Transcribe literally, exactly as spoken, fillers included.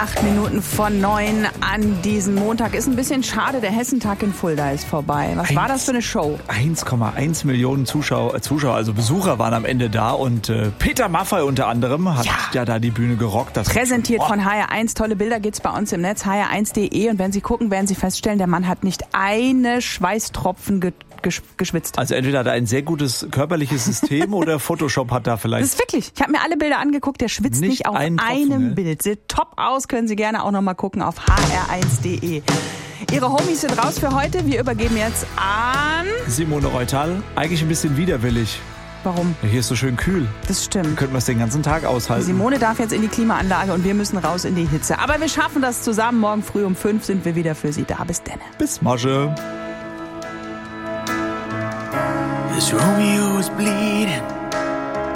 Acht Minuten von neun an diesem Montag. Ist ein bisschen schade, der Hessentag in Fulda ist vorbei. Was war das für eine Show? eins Komma eins Millionen Zuschauer, Zuschauer, also Besucher waren am Ende da und äh, Peter Maffay unter anderem hat ja, ja da die Bühne gerockt. Das Präsentiert von H R eins. Tolle Bilder gibt's bei uns im Netz, h r eins punkt d e. Und wenn Sie gucken, werden Sie feststellen, der Mann hat nicht eine Schweißtropfen getrunken. geschwitzt. Also entweder hat er ein sehr gutes körperliches System oder Photoshop hat da vielleicht... Das ist wirklich. Ich habe mir alle Bilder angeguckt, der schwitzt nicht, nicht auf einem Tropfen, ne? Bild. Sieht top aus, können Sie gerne auch noch mal gucken auf h r eins punkt d e. Ihre Homies sind raus für heute. Wir übergeben jetzt an... Simone Reutal. Eigentlich ein bisschen widerwillig. Warum? Hier ist so schön kühl. Das stimmt. Dann könnten wir es den ganzen Tag aushalten. Simone darf jetzt in die Klimaanlage und wir müssen raus in die Hitze. Aber wir schaffen das zusammen. Morgen früh um fünf sind wir wieder für Sie da. Bis dann. Bis Masche. This Romeo is bleeding.